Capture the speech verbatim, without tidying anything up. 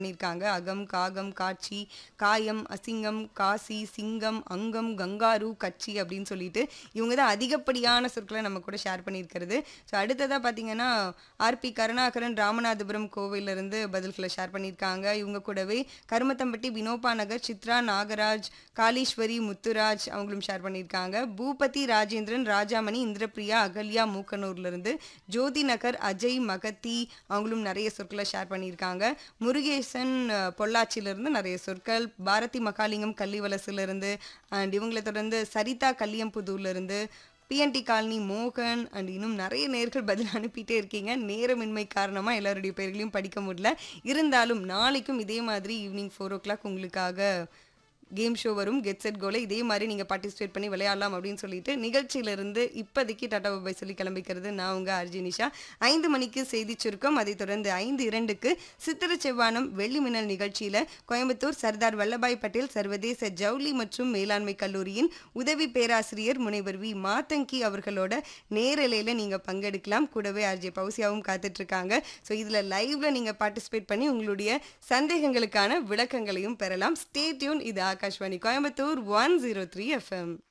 பண்ணியிருக்காங்க. அகம், காகம், காட்சி, காயம், அசிங்கம், காசி, சிங்கம், அங்கம், கங்காரு, கட்சி அப்படின்னு சொல்லிட்டு இவங்க தான் அதிகப்படியான சொற்களை நம்ம கூட ஷேர் பண்ணியிருக்கிறது. ஸோ அடுத்ததாக பார்த்தீங்கன்னா ஆர்பி கருணாகரன் ராமநாதபுரம் கோவிலிருந்து பதில்களை ஷேர் பண்ணியிருக்காங்க. இவங்க கூடவே கருமத்தம்பட்டி வினோபா நகர் சித்ரா நாகராஜ் காளீஸ்வரி முத்துராஜ் அவங்களும் ஷேர் பண்ணியிருக்காங்க. பூபதி ராஜேந்திரன் ராஜாமணி இந்திரபிரியா அகல்யா மூக்கனூர்லேருந்து ஜோதி நகர் அஜய் மகத்தி அவங்களும் நிறைய சொற்களை ஷேர் பண்ணியிருக்காங்க. முருகேசன் அஹ், பொள்ளாச்சியிலிருந்து நிறைய சொற்கள், பாரதி மகாலிங்கம் கள்ளிவலசிலிருந்து அண்ட் இவங்களை தொடர்ந்து சரிதா கல்லியம்புதூர்லேருந்து பிஎன்டி காலனி மோகன் அண்ட் இன்னும் நிறைய நேர்கள் பதில் அனுப்பிட்டே இருக்கீங்க. நேரமின்மை காரணமாக எல்லாருடைய பேர்களையும் படிக்க முடியல. இருந்தாலும் நாளைக்கும் இதே மாதிரி ஈவினிங் ஃபோர் ஓ கிளாக் உங்களுக்காக கேம் ஷோ வரும். கெட் செட் கோல இதே மாதிரி நீங்கள் பார்ட்டிசிபேட் பண்ணி விளையாடலாம் அப்படின்னு சொல்லிட்டு நிகழ்ச்சியிலிருந்து இப்போதைக்கு டாடா பாய் சொல்லி கிளம்பிக்கிறது நான் உங்கள் ஆர்ஜி நிஷா. ஐந்து மணிக்கு செய்தி சுருக்கம், அதைத் தொடர்ந்து ஐந்து இரண்டுக்கு சித்திர செவ்வானம் வெள்ளி மின்னல் நிகழ்ச்சியில் கோயம்புத்தூர் சர்தார் வல்லபாய் பட்டேல் சர்வதேச ஜவுளி மற்றும் மேலாண்மை கல்லூரியின் உதவி பேராசிரியர் முனைவர் வி மாத்தங்கி அவர்களோட நேரலையில் நீங்கள் பங்கெடுக்கலாம். கூடவே ஆர்ஜே பௌசியாவும் காத்துட்ருக்காங்க. ஸோ இதில் லைவ்ல நீங்கள் பார்ட்டிசிபேட் பண்ணி உங்களுடைய சந்தேகங்களுக்கான விளக்கங்களையும் பெறலாம். Stay tune. இது Akashvani Coimbatore one zero three FM.